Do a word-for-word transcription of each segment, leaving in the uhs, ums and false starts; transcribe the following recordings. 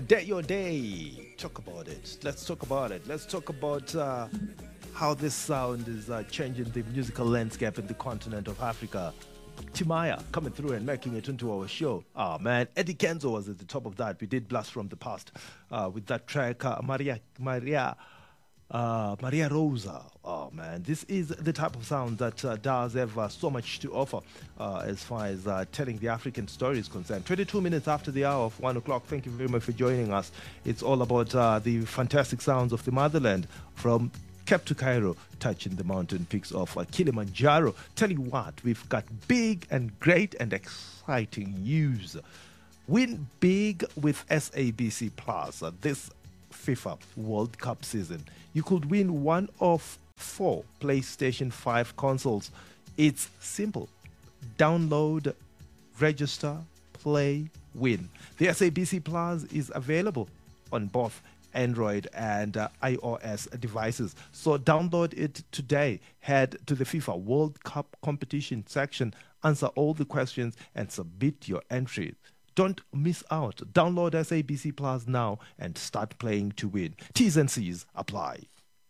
Day Your Day. Talk about it. Let's talk about it. Let's talk about uh, how this sound is uh, changing the musical landscape in the continent of Africa. Timaya coming through and making it into our show. Oh man, Eddie Kenzo was at the top of that. We did Blast from the Past uh, with that track, uh, Maria Maria uh, Maria Rosa. Oh man, this is the type of sound that uh, does have uh, so much to offer uh, as far as uh, telling the African story is concerned. twenty-two minutes after the hour of one o'clock. Thank you very much for joining us. It's all about uh, the fantastic sounds of the motherland from Cape to Cairo, touching the mountain peaks of uh, Kilimanjaro. Tell you what, we've got big and great and exciting news. Win big with S A B C Plus uh, this FIFA World Cup season. You could win one of four PlayStation five consoles. It's simple. Download, register, play, win. The S A B C Plus is available on both Android and uh, iOS devices. So download it today. Head to the FIFA World Cup competition section, answer all the questions, and submit your entry. Don't miss out. Download S A B C Plus now and start playing to win. T's and C's apply.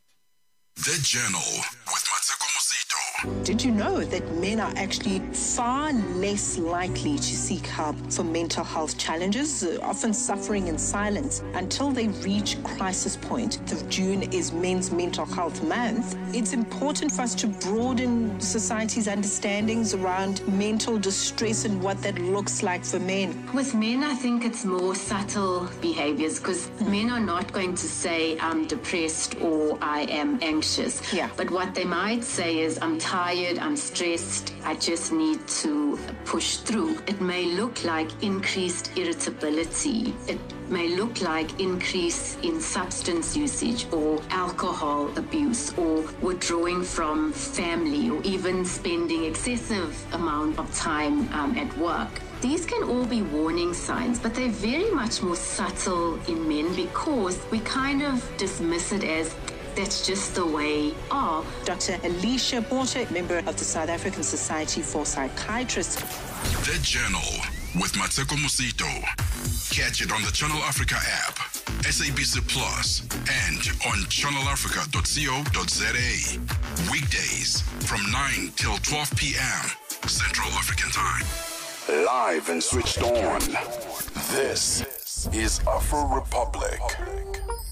The Journal with Mateko Mosito. Did you know that men are actually far less likely to seek help for mental health challenges, uh, often suffering in silence until they reach crisis point? The June is Men's Mental Health Month. It's important for us to broaden society's understandings around mental distress and what that looks like for men. With men, I think it's more subtle behaviors because men are not going to say, I'm depressed or I am anxious. Yeah. But what they might say is, I'm tired, I'm stressed, I just need to push through. It may look like increased irritability. It may look like increase in substance usage or alcohol abuse or withdrawing from family or even spending excessive amount of time um, at work. These can all be warning signs, but they're very much more subtle in men because we kind of dismiss it as that's just the way are. Doctor Alicia Porter, member of the South African Society for Psychiatrists. The Journal with Mateko Mosito. Catch it on the Channel Africa app, S A B C Plus, and on channel africa dot co dot za. Weekdays from nine till twelve p.m. Central African Time. Live and switched on. This is Afro Republic.